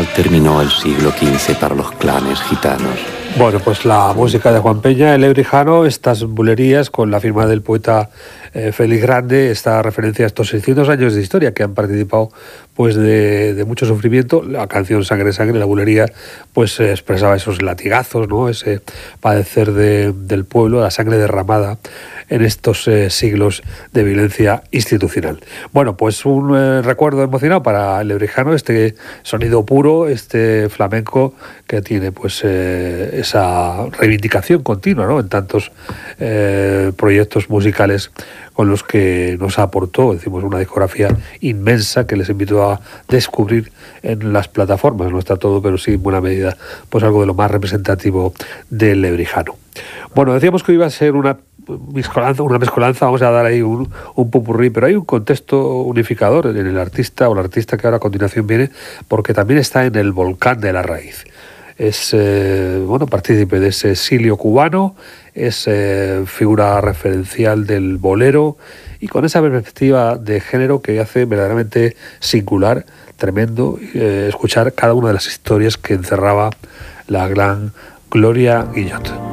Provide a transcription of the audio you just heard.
mal terminó el siglo XV para los clanes gitanos. Bueno, pues la música de Juan Peña, el Lebrijano, estas bulerías con la firma del poeta Félix Grande, esta referencia a estos 600 años de historia que han participado pues de mucho sufrimiento. La canción Sangre, Sangre, la bulería, pues expresaba esos latigazos, ¿no? Ese padecer del pueblo, la sangre derramada en estos siglos de violencia institucional. Bueno, pues un recuerdo emocionado para el Lebrijano, este sonido puro, este flamenco que tiene pues esa reivindicación continua, ¿no? En tantos proyectos musicales con los que nos aportó, decimos, una discografía inmensa que les invito a descubrir en las plataformas. No está todo, pero sí en buena medida pues algo de lo más representativo del Lebrijano. Bueno, decíamos que iba a ser una mezcolanza, vamos a dar ahí un popurrí, pero hay un contexto unificador en el artista o la artista que ahora a continuación viene, porque también está en el volcán de la raíz. Es partícipe de ese exilio cubano, es figura referencial del bolero y con esa perspectiva de género que hace verdaderamente singular, tremendo, escuchar cada una de las historias que encerraba la gran Gloria Guillot.